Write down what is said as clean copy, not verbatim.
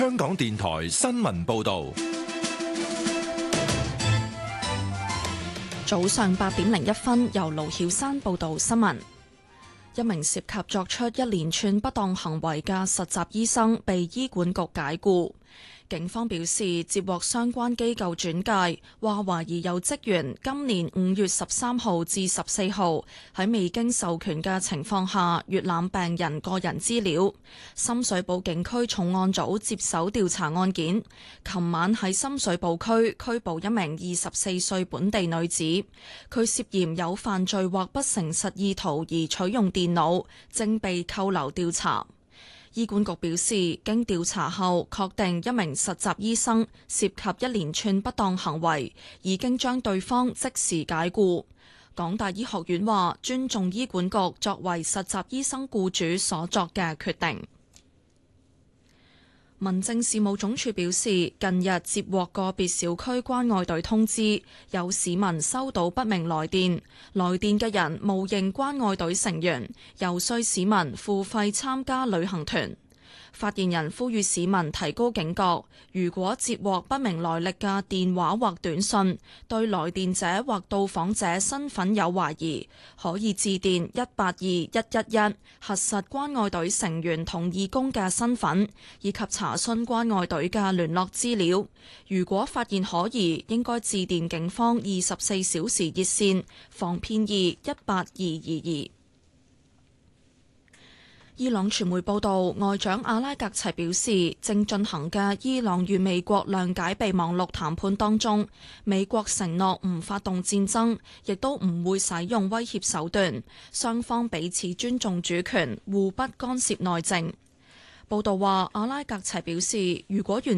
香港電台新聞報道。 早上8:01，由盧曉珊報道新聞。一名涉及作出一連串不當行為嘅實習醫生被醫管局解僱。警方表示，接獲相關機構轉介，話懷疑有職員今年5月13號至14號喺未經授權嘅情況下閲覽病人個人資料。深水埗警區重案組接手調查案件，琴晚喺深水埗區拘捕一名24歲本地女子，佢涉嫌有犯罪或不誠實意圖而取用電腦，正被扣留調查。醫管局表示，經調查後確定一名實習醫生涉及一連串不當行為，已經將對方即時解僱。港大醫學院話尊重醫管局作為實習醫生僱主所作嘅決定。民政事務總署表示，近日接獲個別小區關愛隊通知，有市民收到不明來電，來電嘅人冒認關愛隊成員，遊說市民付費參加旅行團。發言人呼籲市民提高警覺，如果接獲不明來歷嘅電話或短信，對來電者或到訪者身份有懷疑，可以致電182-111核實關愛隊成員同義工嘅身份，以及查詢關愛隊嘅聯絡資料。如果發現可疑，應該致電警方24小時熱線防騙易18222。伊朗傳媒報道，外長阿拉格齊表示，正進行嘅伊朗與美國諒解備忘錄談判當中，美國承諾唔發動戰爭，亦都唔會使用威脅手段，雙方彼此尊重主權，互不干涉內政。報道話，阿拉格齊表示，如果完